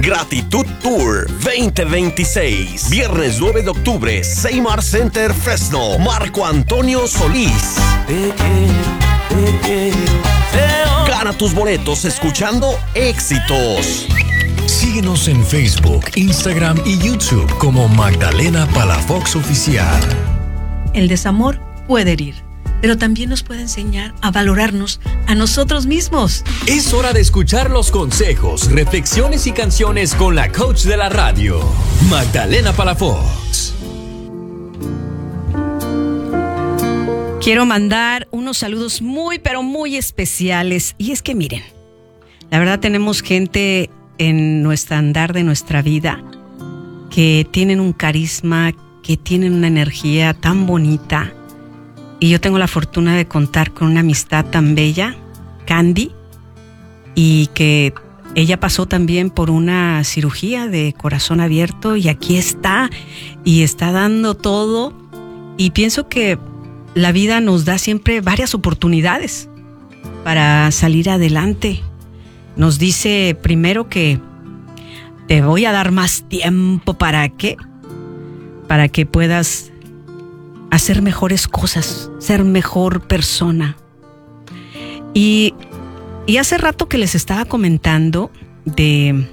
Gratitud Tour 2026. Viernes 9 de octubre, Seymour Center, Fresno. Marco Antonio Solís. Te quiero. Gana tus boletos escuchando éxitos. Síguenos en Facebook, Instagram y YouTube como Magdalena Palafox Oficial. El desamor puede herir, pero también nos puede enseñar a valorarnos a nosotros mismos. Es hora de escuchar los consejos, reflexiones y canciones con la coach de la radio, Magdalena Palafox. Quiero mandar unos saludos muy, pero muy especiales. Y es que miren, la verdad tenemos gente en nuestro andar de nuestra vida que tienen un carisma, que tienen una energía tan bonita. Y yo tengo la fortuna de contar con una amistad tan bella, Candy, y que ella pasó también por una cirugía de corazón abierto y aquí está, y está dando todo. Y pienso que la vida nos da siempre varias oportunidades para salir adelante. Nos dice primero que te voy a dar más tiempo. ¿Para qué? Para que puedas hacer mejores cosas, ser mejor persona. Y hace rato que les estaba comentando de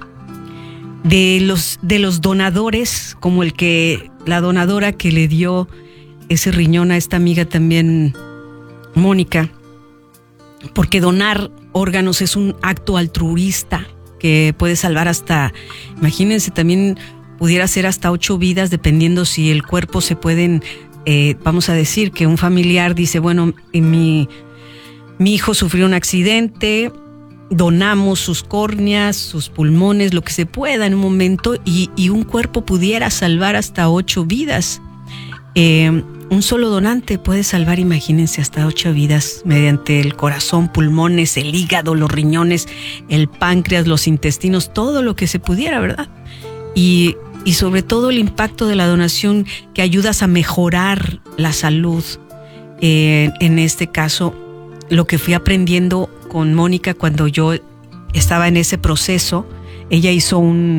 los donadores, como la donadora que le dio ese riñón a esta amiga también, Mónica, porque donar órganos es un acto altruista que puede salvar hasta, imagínense, también pudiera ser hasta 8 vidas, dependiendo si el cuerpo se pueden, vamos a decir que un familiar dice, bueno, mi hijo sufrió un accidente, donamos sus córneas, sus pulmones, lo que se pueda en un momento, y un cuerpo pudiera salvar hasta 8 vidas. Un solo donante puede salvar, imagínense, hasta 8 vidas mediante el corazón, pulmones, el hígado, los riñones, el páncreas, los intestinos, todo lo que se pudiera, ¿verdad? Y sobre todo el impacto de la donación, que ayudas a mejorar la salud. En este caso, lo que fui aprendiendo con Mónica cuando yo estaba en ese proceso, ella hizo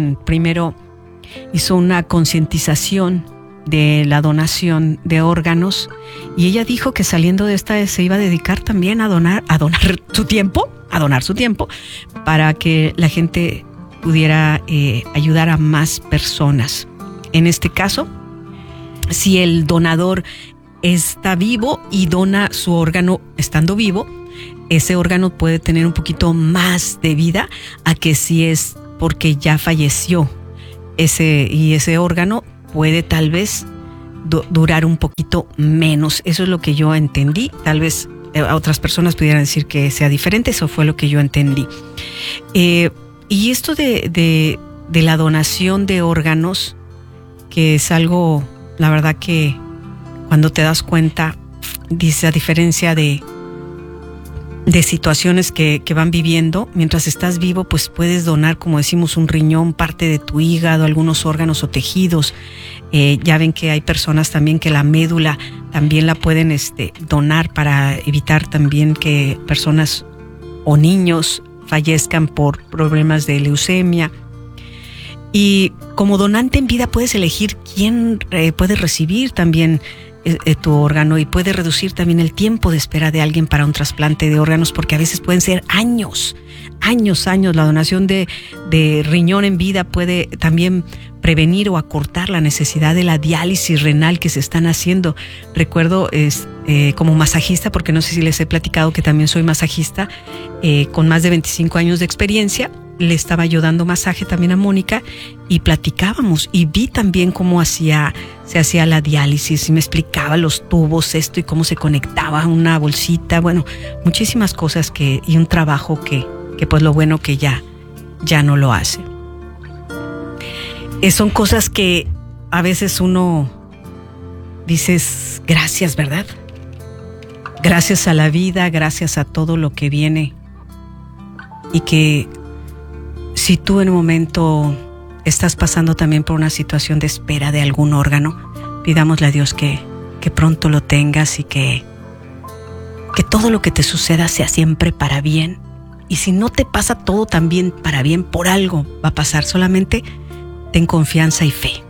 una concientización de la donación de órganos, y ella dijo que saliendo de esta se iba a dedicar también a donar su tiempo para que la gente pudiera ayudar a más personas. En este caso, si el donador está vivo y dona su órgano estando vivo, ese órgano puede tener un poquito más de vida a que si es porque ya falleció ese órgano puede tal vez durar un poquito menos. Eso es lo que yo entendí. Tal vez a otras personas pudieran decir que sea diferente. Eso fue lo que yo entendí. Y esto de la donación de órganos, que es algo, la verdad que cuando te das cuenta, dice, a diferencia de situaciones que van viviendo, mientras estás vivo, pues puedes donar, como decimos, un riñón, parte de tu hígado, algunos órganos o tejidos. Ya ven que hay personas también que la médula también la pueden donar para evitar también que personas o niños fallezcan por problemas de leucemia. Y como donante en vida puedes elegir quién puede recibir también tu órgano, y puede reducir también el tiempo de espera de alguien para un trasplante de órganos, porque a veces pueden ser años. La donación de riñón en vida puede también prevenir o acortar la necesidad de la diálisis renal que se están haciendo. Recuerdo como masajista, porque no sé si les he platicado que también soy masajista, con más de 25 años de experiencia. Le estaba yo dando masaje también a Mónica y platicábamos, y vi también cómo se hacía la diálisis, y me explicaba los tubos, esto, y cómo se conectaba a una bolsita. Bueno, muchísimas cosas y un trabajo que pues lo bueno que ya no lo hace. Son cosas que a veces uno dices gracias, ¿verdad? Gracias a la vida, gracias a todo lo que viene, y que si tú en un momento estás pasando también por una situación de espera de algún órgano, pidámosle a Dios que pronto lo tengas, y que todo lo que te suceda sea siempre para bien, Y si no te pasa todo también para bien, por algo va a pasar. Solamente ten confianza y fe.